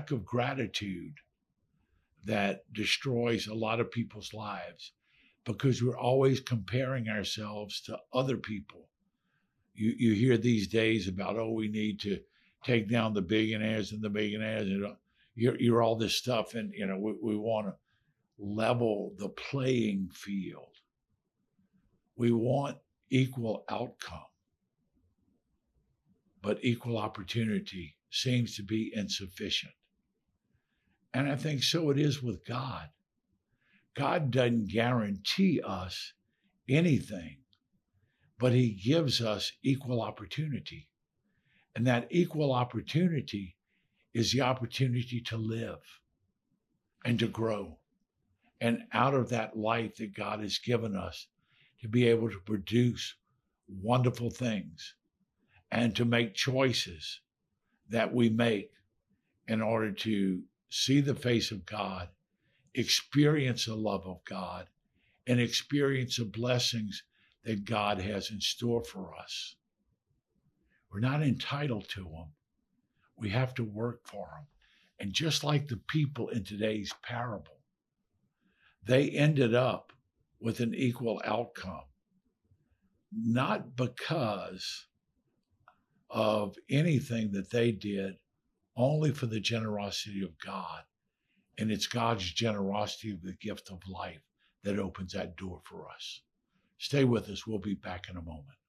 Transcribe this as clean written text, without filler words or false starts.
lack of gratitude that destroys a lot of people's lives because we're always comparing ourselves to other people. You hear these days about, oh, we need to take down the billionaires and the millionaires, and you're all this stuff, and we want to level the playing field. We want equal outcome, but equal opportunity seems to be insufficient. And I think so it is with God. God doesn't guarantee us anything, but he gives us equal opportunity. And that equal opportunity is the opportunity to live and to grow. And out of that life that God has given us, to be able to produce wonderful things and to make choices that we make in order to see the face of God, experience the love of God, and experience the blessings that God has in store for us. We're not entitled to them. We have to work for them. And just like the people in today's parable, they ended up with an equal outcome, not because of anything that they did, only for the generosity of God. And it's God's generosity of the gift of life that opens that door for us. Stay with us. We'll be back in a moment.